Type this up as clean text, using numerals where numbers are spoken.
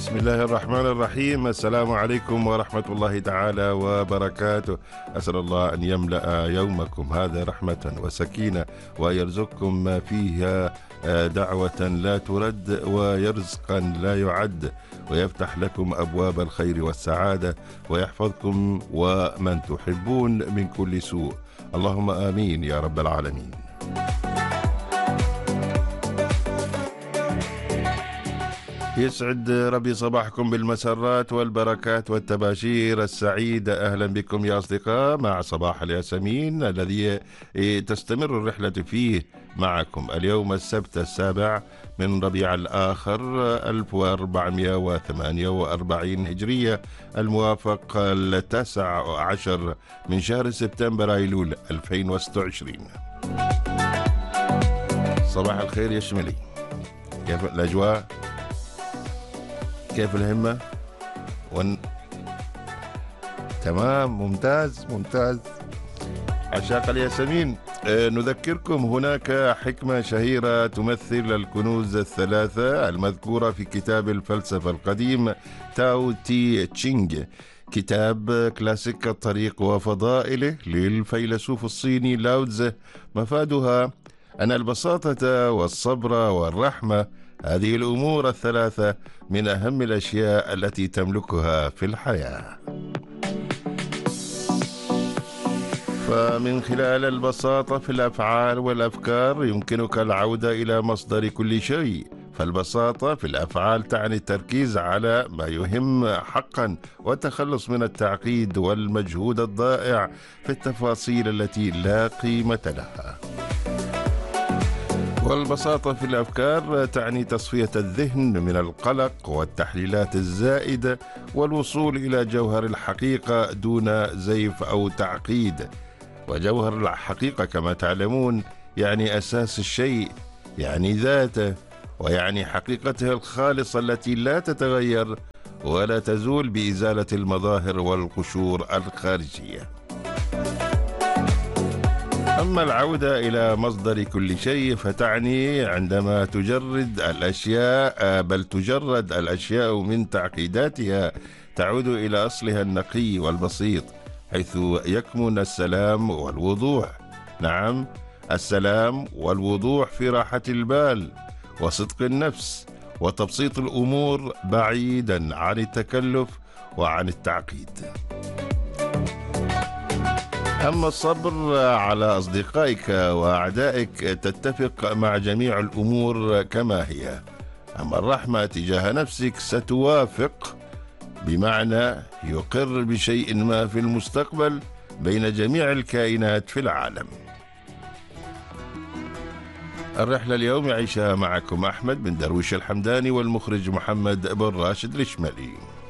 بسم الله الرحمن الرحيم. السلام عليكم ورحمة الله تعالى وبركاته. أسأل الله أن يملأ يومكم هذا رحمة وسكينة، ويرزقكم ما فيها دعوة لا ترد ورزقا لا يعد، ويفتح لكم أبواب الخير والسعادة، ويحفظكم ومن تحبون من كل سوء. اللهم آمين يا رب العالمين. يسعد ربي صباحكم بالمسرات والبركات والتباشير السعيدة. أهلا بكم يا أصدقاء مع صباح الياسمين الذي تستمر الرحلة فيه معكم. اليوم السبت 7 من ربيع الآخر 1448 هجرية، الموافق 19 من شهر سبتمبر أيلول 2026. صباح الخير يا شملي، كيف الأجواء؟ كيف الهمة؟ تمام، ممتاز ممتاز. عشاق الياسمين، نذكركم هناك حكمة شهيرة تمثل الكنوز الثلاثة المذكورة في كتاب الفلسفة القديم تاو تي تشينغ، كتاب كلاسيك الطريق وفضائله للفيلسوف الصيني لاو تزه. مفادها أن البساطة والصبر والرحمة، هذه الأمور الثلاثة من أهم الأشياء التي تملكها في الحياة. فمن خلال البساطة في الأفعال والأفكار يمكنك العودة إلى مصدر كل شيء. فالبساطة في الأفعال تعني التركيز على ما يهم حقا، والتخلص من التعقيد والمجهود الضائع في التفاصيل التي لا قيمة لها. والبساطة في الأفكار تعني تصفية الذهن من القلق والتحليلات الزائدة، والوصول إلى جوهر الحقيقة دون زيف أو تعقيد. وجوهر الحقيقة كما تعلمون يعني أساس الشيء، يعني ذاته، ويعني حقيقته الخالصة التي لا تتغير ولا تزول بإزالة المظاهر والقشور الخارجية. أما العودة إلى مصدر كل شيء فتعني عندما تجرد الأشياء من تعقيداتها، تعود إلى أصلها النقي والبسيط، حيث يكمن السلام والوضوح. نعم، السلام والوضوح في راحة البال وصدق النفس وتبسيط الأمور بعيدا عن التكلف وعن التعقيد. أما الصبر على أصدقائك وأعدائك تتفق مع جميع الأمور كما هي. أما الرحمة تجاه نفسك ستوافق، بمعنى يقر بشيء ما في المستقبل بين جميع الكائنات في العالم. الرحلة اليوم يعيشها معكم أحمد بن درويش الحمداني والمخرج محمد بن راشد الشمالي.